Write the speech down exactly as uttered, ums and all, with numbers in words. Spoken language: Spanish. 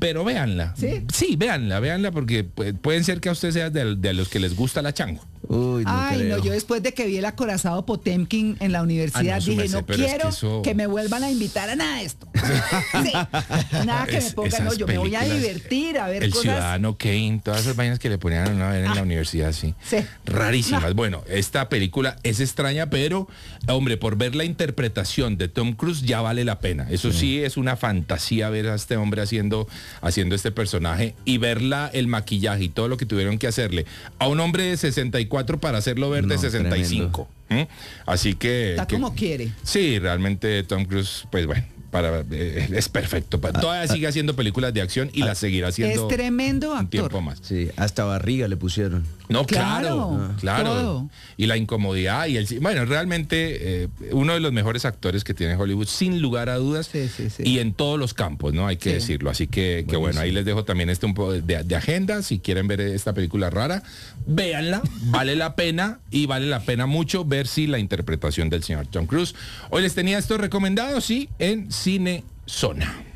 pero véanla. ¿Sí? Sí, véanla, véanla, porque pu- pueden ser que a usted sea de, de los que les gusta la chango. Uy, no Ay, creo. no, yo después de que vi el acorazado Potemkin en la universidad Ah, no, su dije, merced, no pero es quiero que eso- que me vuelvan a invitar a nada de esto. Sí, nada que me Es- pongan, no, esas yo me voy a películas, divertir, a ver El cosas. Ciudadano Kane, todas esas vainas que le ponían a uno a ver en Ah. la universidad, sí. Sí. Rarísimas. Bueno, esta película es extraña, pero, hombre, por ver la interpretación de Tom Cruise ya vale la pena. Eso sí, es una fantasía ver a este hombre haciendo, haciendo este personaje y verla, el maquillaje y todo lo que tuvieron que hacerle a un hombre de sesenta y cuatro para hacerlo ver de No, sesenta y cinco. ¿Mm? Así que... Está que- como quiere. Sí, realmente Tom Cruise, pues bueno, para, eh, es perfecto. Pa- Todavía sigue haciendo películas de acción y las seguirá haciendo Es tremendo un actor. tiempo más. Sí, hasta barriga le pusieron. No, Claro, claro, claro. todo. Y la incomodidad y el... Bueno, realmente eh, uno de los mejores actores que tiene Hollywood, sin lugar a dudas, Sí, sí, sí. y en todos los campos, ¿no? Hay que Sí. decirlo. Así que, que bueno, ahí les dejo también este un poco de, de agenda. Si quieren ver esta película rara, véanla, vale la pena y vale la pena mucho ver si la interpretación del señor Tom Cruise. Hoy les tenía esto recomendado, sí, en Cine Zona.